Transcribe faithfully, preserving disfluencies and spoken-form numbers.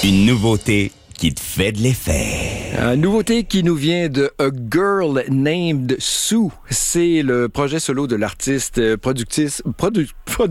Une nouveauté qui te fait de l'effet. Une nouveauté qui nous vient de A Girl Named Sue. C'est le projet solo de l'artiste productrice, produ, produ,